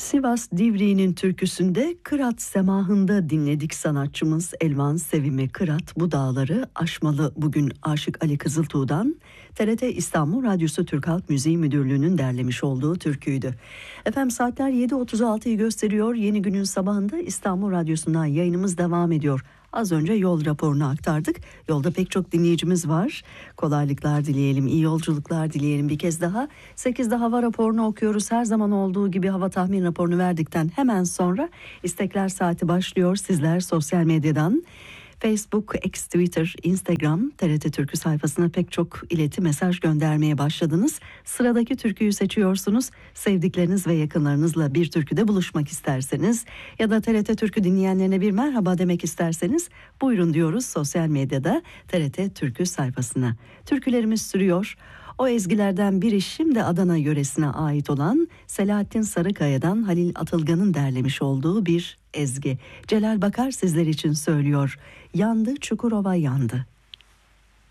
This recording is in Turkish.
Sivas Divriği'nin türküsünde Kırat semahında dinledik sanatçımız Elvan Sevimi Kırat bu dağları aşmalı bugün Aşık Ali Kızıltuğ'dan TRT İstanbul Radyosu Türk Halk Müziği Müdürlüğü'nün derlemiş olduğu türküydü. Efendim saatler 7.36'yı gösteriyor. Yeni günün sabahında İstanbul Radyosu'ndan yayınımız devam ediyor. Az önce yol raporunu aktardık. Yolda pek çok dinleyicimiz var. Kolaylıklar dileyelim, iyi yolculuklar dileyelim bir kez daha. 8'de hava raporunu okuyoruz. Her zaman olduğu gibi hava tahmin raporunu verdikten hemen sonra istekler saati başlıyor. Sizler sosyal medyadan Facebook, X, Twitter, Instagram, TRT Türkü sayfasına pek çok mesaj göndermeye başladınız. Sıradaki türküyü seçiyorsunuz. Sevdikleriniz ve yakınlarınızla bir türküde buluşmak isterseniz ya da TRT Türkü dinleyenlerine bir merhaba demek isterseniz buyurun diyoruz sosyal medyada TRT Türkü sayfasına. Türkülerimiz sürüyor. O ezgilerden biri şimdi Adana yöresine ait olan Selahattin Sarıkaya'dan Halil Atılgan'ın derlemiş olduğu bir ezgi. Celal Bakar sizler için söylüyor. Yandı Çukurova yandı.